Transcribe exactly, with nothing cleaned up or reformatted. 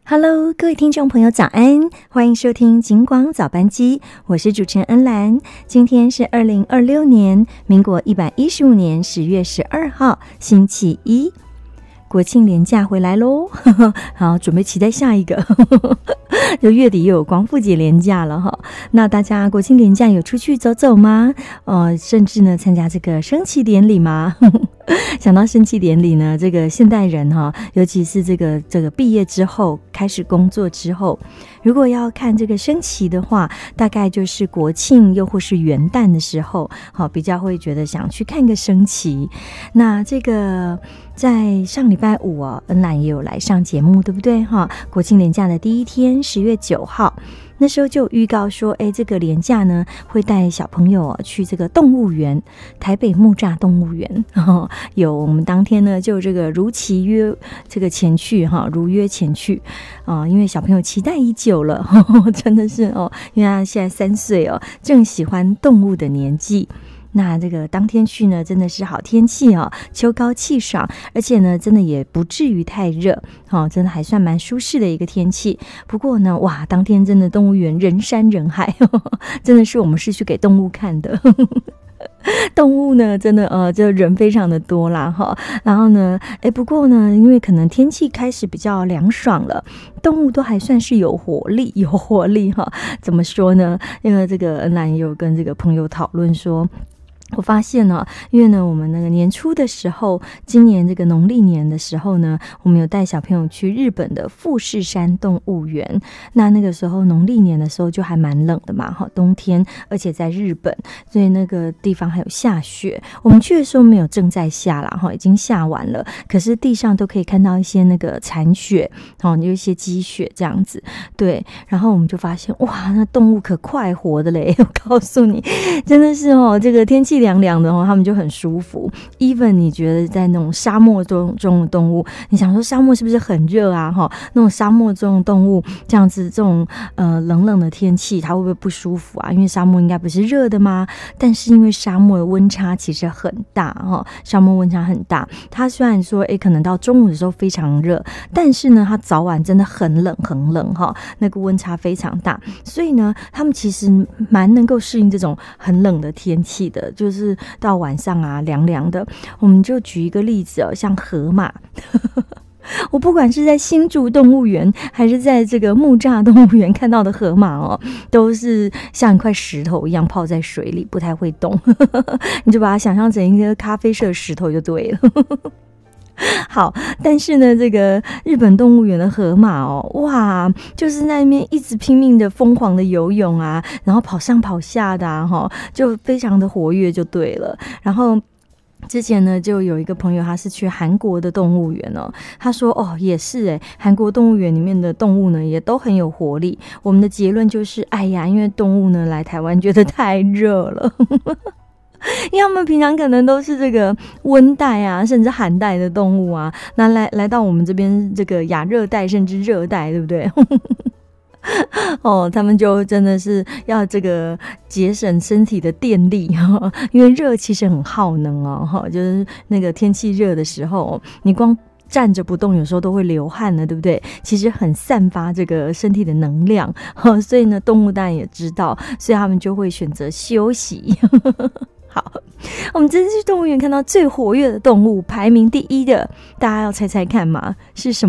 Hello， 各位听众朋友早安，欢迎收听警广早班机，我是主持人恩兰。今天是二零二六年民国一百一十五年十月十二号星期一，国庆连假回来咯好，准备期待下一个就月底又有光复节连假了哈。那大家国庆连假有出去走走吗？呃，甚至呢参加这个升旗典礼吗？想到升旗典礼呢，这个现代人哈，尤其是这个这个毕业之后开始工作之后，如果要看这个升旗的话，大概就是国庆又或是元旦的时候，好比较会觉得想去看个升旗。那这个在上礼拜五哦，恩兰也有来上节目，对不对哈？国庆连假的第一天，十月九号。那时候就有预告说，哎，这个连假呢会带小朋友去这个动物园，台北木栅动物园。哦、有我们当天呢就这个如期约这个前去哈，如约前去啊、呃，因为小朋友期待已久了，呵呵真的是哦，因为他现在三岁哦，正喜欢动物的年纪。那这个当天去呢，真的是好天气哦，秋高气爽，而且呢，真的也不至于太热，哦，真的还算蛮舒适的一个天气。不过呢，哇，当天真的动物园人山人海，呵呵真的是我们是去给动物看的。呵呵动物呢，真的呃，就人非常的多啦哈。然后呢，哎，不过呢，因为可能天气开始比较凉爽了，动物都还算是有活力，有活力哈。怎么说呢？因为这个恩兰也有跟这个朋友讨论说。我发现呢、啊，因为呢，我们那个年初的时候，今年这个农历年的时候呢，我们有带小朋友去日本的富士山动物园。那那个时候农历年的时候就还蛮冷的嘛，哈，冬天，而且在日本，所以那个地方还有下雪。我们去的时候没有正在下啦，哈，已经下完了，可是地上都可以看到一些那个残雪，哦，有一些积雪这样子。对，然后我们就发现，哇，那动物可快活的嘞！我告诉你，真的是哦，这个天气凉凉的哦，他们就很舒服。even 你觉得在那种沙漠中中的动物，你想说沙漠是不是很热啊？哈，那种沙漠中的动物这样子，这种呃冷冷的天气，它会不会不舒服啊？因为沙漠应该不是热的吗？但是因为沙漠的温差其实很大哈，沙漠温差很大。它虽然说诶可能到中午的时候非常热，但是呢，它早晚真的很冷很冷哈，那个温差非常大。所以呢，他们其实蛮能够适应这种很冷的天气的，就是。就是到晚上啊凉凉的。我们就举一个例子哦，像河马我不管是在新竹动物园还是在这个木栅动物园看到的河马哦，都是像一块石头一样泡在水里，不太会动你就把它想象成一个咖啡色石头就对了好，但是呢，这个日本动物园的河马哦，哇，就是在那边一直拼命的疯狂的游泳啊，然后跑上跑下的啊，哈，就非常的活跃就对了。然后之前呢，就有一个朋友，他是去韩国的动物园哦，他说哦，也是诶，韩国动物园里面的动物呢，也都很有活力。我们的结论就是，哎呀，因为动物呢来台湾觉得太热了。因为他们平常可能都是这个温带啊，甚至寒带的动物啊，那来来到我们这边这个亚热带甚至热带，对不对？哦，他们就真的是要这个节省身体的电力，因为热其实很耗能哦，就是那个天气热的时候，你光站着不动有时候都会流汗的，对不对？其实很散发这个身体的能量，所以呢，动物当然也知道，所以他们就会选择休息。好，我们这次去动物园看到最活跃的动物，排名第一的，大家要猜猜看吗？是什么？